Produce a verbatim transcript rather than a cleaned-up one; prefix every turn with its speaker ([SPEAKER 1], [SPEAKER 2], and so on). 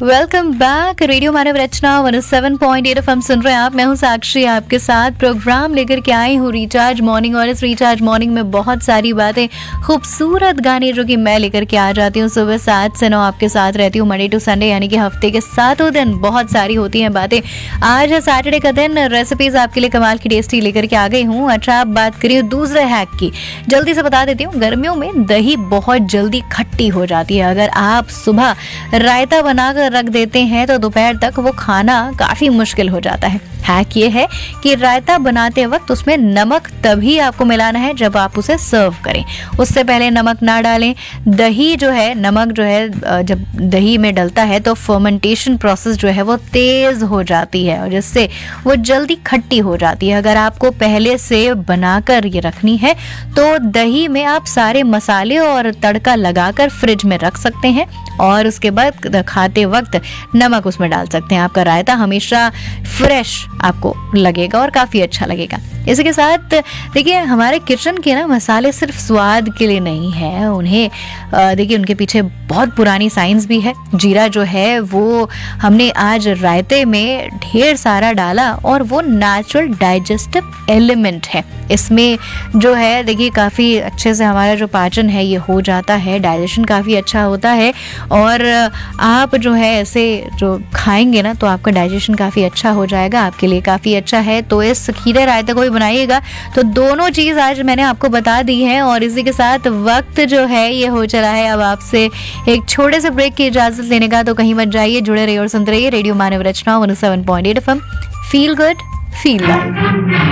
[SPEAKER 1] Welcome back. Radio मानव रचना one seven point eight FM सुन रहे हैं आप। मैं हूं साक्षी, आपके साथ प्रोग्राम लेकर के आई हूं रिचार्ज मॉर्निंग। और इस रिचार्ज मॉर्निंग में बहुत सारी बातें, खूबसूरत गाने जो कि मैं लेकर के आ जाती हूं। सुबह सात से नौ आपके साथ रहती हूँ, मंडे टू संडे, यानी कि हफ्ते के सातों दिन बहुत सारी होती हैं बातें। आज है सैटरडे का दिन, रेसिपीज आपके लिए कमाल की टेस्टी लेकर के आ गई हूँ। अच्छा, आप बात करिए दूसरे हैक की, जल्दी से बता देती हूँ। गर्मियों में दही बहुत जल्दी खट्टी हो जाती है। अगर आप सुबह रायता बनाकर रख देते हैं तो दोपहर तक वो खाना काफी मुश्किल हो जाता है। हैक ये है कि रायता बनाते वक्त उसमें नमक तभी आपको मिलाना है जब आप उसे सर्व करें, उससे पहले नमक ना डालें। दही जो है, नमक जो है जब दही में डलता है तो फर्मेंटेशन प्रोसेस जो है वो तेज हो जाती है और जिससे वो जल्दी खट्टी हो जाती है। अगर आपको पहले से बनाकर ये रखनी है तो दही में आप सारे मसाले और तड़का लगाकर फ्रिज में रख सकते हैं और उसके बाद खाते वक्त नमक उसमें डाल सकते हैं। आपका रायता हमेशा फ्रेश आपको लगेगा और काफ़ी अच्छा लगेगा। इसी के साथ देखिए, हमारे किचन के ना मसाले सिर्फ स्वाद के लिए नहीं है, उन्हें देखिए उनके पीछे बहुत पुरानी साइंस भी है। जीरा जो है वो हमने आज रायते में ढेर सारा डाला और वो नेचुरल डाइजेस्टिव एलिमेंट है। इसमें जो है देखिए काफ़ी अच्छे से हमारा जो पाचन है ये हो जाता है, डाइजेशन काफ़ी अच्छा होता है और आप जो है ऐसे जो खाएंगे ना तो आपका डाइजेशन काफ़ी अच्छा हो जाएगा, आपके लिए काफ़ी अच्छा है। तो इस खीरे रायते को भी बनाइएगा। तो दोनों चीज़ आज मैंने आपको बता दी है और इसी के साथ वक्त जो है ये हो चला है अब आपसे एक छोटे से ब्रेक की इजाज़त लेने का। तो कहीं मत जाइए, जुड़े रहिए और सुनते रहिए रेडियो मानव रचना one seven point eight F M. Feel good, feel live.